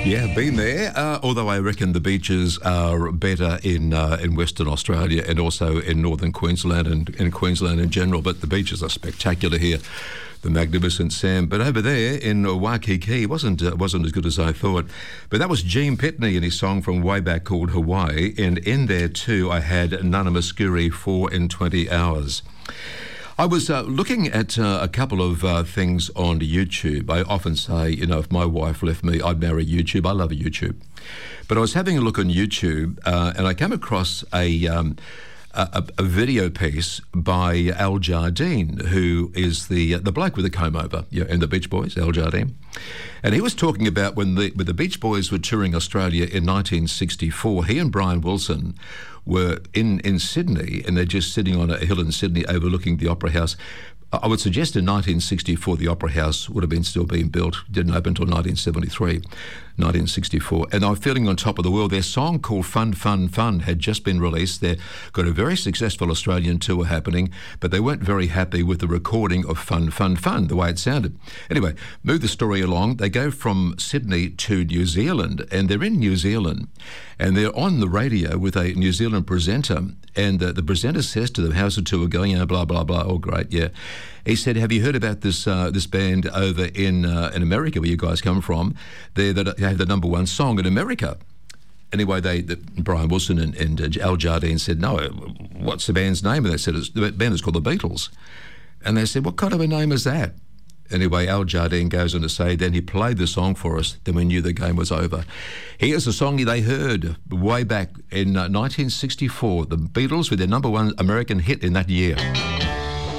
Yeah, been there. Although I reckon the beaches are better in Western Australia and also in northern Queensland and in Queensland in general. But the beaches are spectacular here. The magnificent Sam. But over there in Waikiki wasn't as good as I thought. But that was Gene Pitney and his song from way back called Hawaii. And in there too, I had Nana Muscuri 4 in 20 hours. I was looking at a couple of things on YouTube. I often say, you know, if my wife left me, I'd marry YouTube. I love YouTube. But I was having a look on YouTube and I came across a video piece by Al Jardine, who is the bloke with the comb over, in the Beach Boys, Al Jardine. And he was talking about when the Beach Boys were touring Australia in 1964, he and Brian Wilson were in Sydney, and they're just sitting on a hill in Sydney overlooking the Opera House. I would suggest in 1964 the Opera House would have been still being built. Didn't open until 1973, 1964. And they were feeling on top of the world. Their song called Fun, Fun, Fun had just been released. They've got a very successful Australian tour happening, but they weren't very happy with the recording of Fun, Fun, Fun, the way it sounded. Anyway, move the story along. They go from Sydney to New Zealand, and they're in New Zealand, and they're on the radio with a New Zealand presenter, and the presenter says to them, how's the tour going? Blah, blah, blah. Oh, great, yeah. He said, have you heard about this band over in America, where you guys come from? They have the number one song in America. Anyway, Brian Wilson and Al Jardine said, no, what's the band's name? And they said, the band is called the Beatles. And they said, what kind of a name is that? Anyway, Al Jardine goes on to say, then he played the song for us, then we knew the game was over. Here's a song they heard way back in 1964, the Beatles with their number one American hit in that year.